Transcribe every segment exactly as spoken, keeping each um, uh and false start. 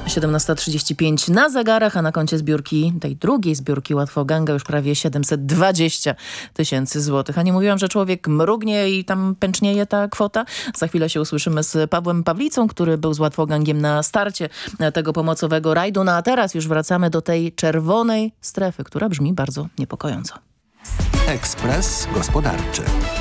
siedemnasta trzydzieści pięć na zegarach, a na koncie zbiórki, tej drugiej zbiórki Łatwoganga już prawie siedemset dwadzieścia tysięcy złotych. A nie mówiłam, że człowiek mrugnie i tam pęcznieje ta kwota? Za chwilę się usłyszymy z Pawłem Pawlicą, który był z Łatwogangiem na starcie tego pomocowego rajdu. No a teraz już wracamy do tej czerwonej strefy, która brzmi bardzo niepokojąco. Ekspres Gospodarczy.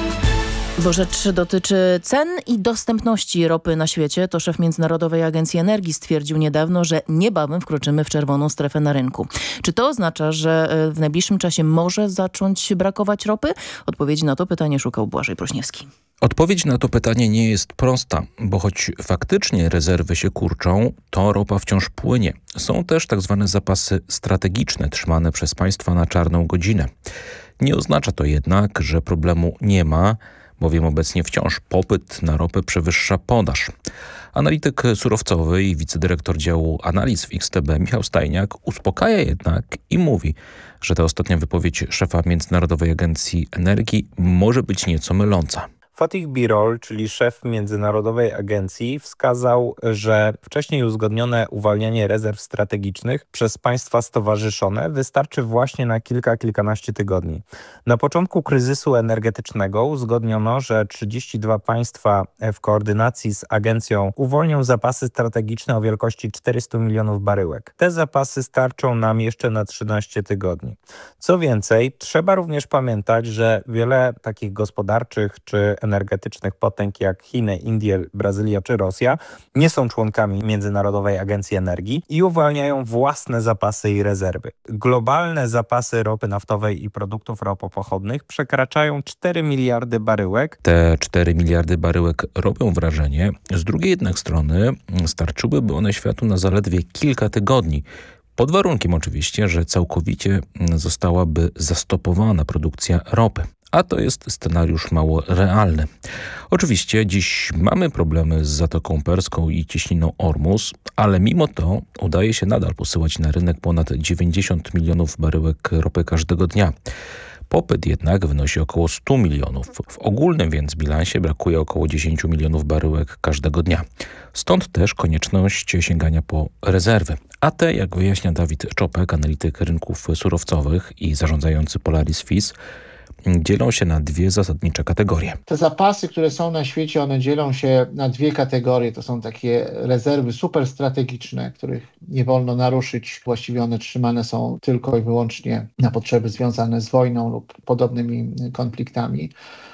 Bo rzecz dotyczy cen i dostępności ropy na świecie. To szef Międzynarodowej Agencji Energii stwierdził niedawno, że niebawem wkroczymy w czerwoną strefę na rynku. Czy to oznacza, że w najbliższym czasie może zacząć brakować ropy? Odpowiedzi na to pytanie szukał Błażej Prośniewski. Odpowiedź na to pytanie nie jest prosta, bo choć faktycznie rezerwy się kurczą, to ropa wciąż płynie. Są też tak zwane zapasy strategiczne trzymane przez państwa na czarną godzinę. Nie oznacza to jednak, że problemu nie ma, bowiem obecnie wciąż popyt na ropę przewyższa podaż. Analityk surowcowy i wicedyrektor działu analiz w X T B Michał Stajniak uspokaja jednak i mówi, że ta ostatnia wypowiedź szefa Międzynarodowej Agencji Energii może być nieco myląca. Fatih Birol, czyli szef Międzynarodowej Agencji, wskazał, że wcześniej uzgodnione uwalnianie rezerw strategicznych przez państwa stowarzyszone wystarczy właśnie na kilka, kilkanaście tygodni. Na początku kryzysu energetycznego uzgodniono, że trzydzieści dwa państwa w koordynacji z agencją uwolnią zapasy strategiczne o wielkości czterysta milionów baryłek. Te zapasy starczą nam jeszcze na trzynaście tygodni. Co więcej, trzeba również pamiętać, że wiele takich gospodarczych czy energetycznych potęg jak Chiny, Indie, Brazylia czy Rosja nie są członkami Międzynarodowej Agencji Energii i uwalniają własne zapasy i rezerwy. Globalne zapasy ropy naftowej i produktów ropopochodnych przekraczają cztery miliardy baryłek. Te cztery miliardy baryłek robią wrażenie. Z drugiej jednak strony starczyłyby one światu na zaledwie kilka tygodni. Pod warunkiem oczywiście, że całkowicie zostałaby zastopowana produkcja ropy. A to jest scenariusz mało realny. Oczywiście dziś mamy problemy z Zatoką Perską i cieśniną Ormus, ale mimo to udaje się nadal posyłać na rynek ponad dziewięćdziesiąt milionów baryłek ropy każdego dnia. Popyt jednak wynosi około stu milionów. W ogólnym więc bilansie brakuje około dziesięciu milionów baryłek każdego dnia. Stąd też konieczność sięgania po rezerwy. A te, jak wyjaśnia Dawid Czopek, analityk rynków surowcowych i zarządzający Polaris F I S, dzielą się na dwie zasadnicze kategorie. Te zapasy, które są na świecie, one dzielą się na dwie kategorie. To są takie rezerwy superstrategiczne, których nie wolno naruszyć. Właściwie one trzymane są tylko i wyłącznie na potrzeby związane z wojną lub podobnymi konfliktami.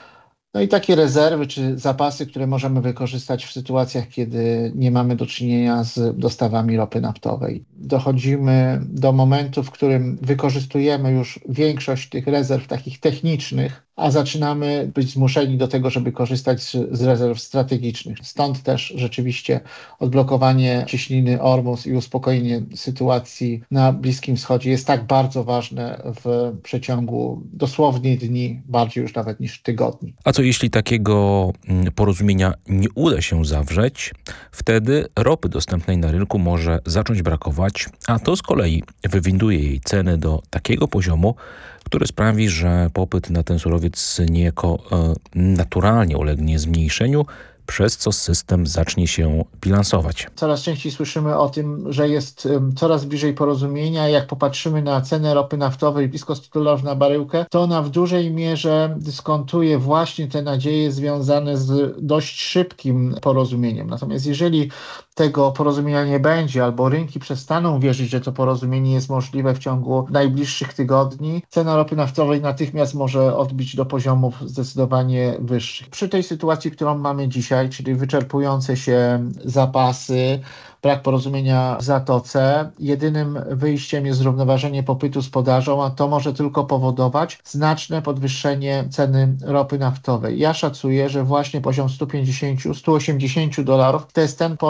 No i takie rezerwy czy zapasy, które możemy wykorzystać w sytuacjach, kiedy nie mamy do czynienia z dostawami ropy naftowej. Dochodzimy do momentu, w którym wykorzystujemy już większość tych rezerw takich technicznych, a zaczynamy być zmuszeni do tego, żeby korzystać z, z rezerw strategicznych. Stąd też rzeczywiście odblokowanie cieśniny Ormus i uspokojenie sytuacji na Bliskim Wschodzie jest tak bardzo ważne w przeciągu dosłownie dni, bardziej już nawet niż tygodni. A co jeśli takiego porozumienia nie uda się zawrzeć? Wtedy ropy dostępnej na rynku może zacząć brakować, a to z kolei wywinduje jej ceny do takiego poziomu, który sprawi, że popyt na ten surowiec niejako e, naturalnie ulegnie zmniejszeniu, przez co system zacznie się bilansować. Coraz częściej słyszymy o tym, że jest um, coraz bliżej porozumienia. Jak popatrzymy na cenę ropy naftowej blisko stu dolarów na baryłkę, to ona w dużej mierze dyskontuje właśnie te nadzieje związane z dość szybkim porozumieniem. Natomiast jeżeli tego porozumienia nie będzie, albo rynki przestaną wierzyć, że to porozumienie jest możliwe w ciągu najbliższych tygodni, cena ropy naftowej natychmiast może odbić do poziomów zdecydowanie wyższych. Przy tej sytuacji, którą mamy dzisiaj, czyli wyczerpujące się zapasy, brak porozumienia w Zatoce, jedynym wyjściem jest zrównoważenie popytu z podażą, a to może tylko powodować znaczne podwyższenie ceny ropy naftowej. Ja szacuję, że właśnie poziom stu pięćdziesięciu do stu osiemdziesięciu dolarów to jest ten poziom,